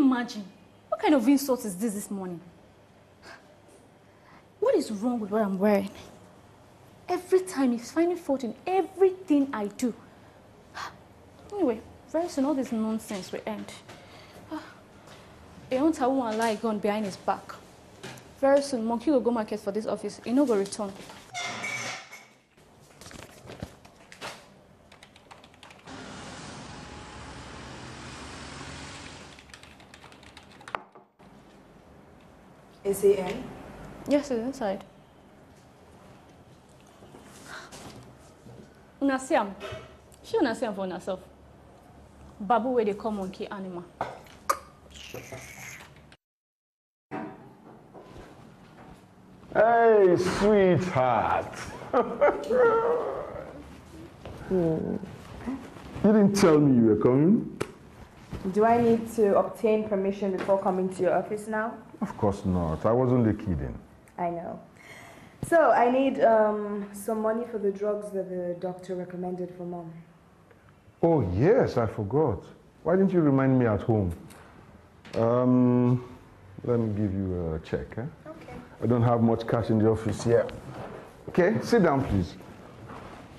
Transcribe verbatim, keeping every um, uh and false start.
imagine? What kind of insult is this this morning? What is wrong with what I'm wearing? Every time he's finding fault in everything I do. Anyway, very soon all this nonsense will end. I won't have one lie gone behind his back. Very soon, Monkey will go market for this office. He no go return. Is he in? Yes, he's inside. Una see am. She una see am for herself. Babu where they call monkey animal. Hey, sweetheart. You didn't tell me you were coming. Do I need to obtain permission before coming to your office now? Of course not. I was only kidding. I know. So, I need um, some money for the drugs that the doctor recommended for Mom. Oh, yes, I forgot. Why didn't you remind me at home? Um, let me give you a check, eh? Okay. I don't have much cash in the office yet. Okay, sit down, please.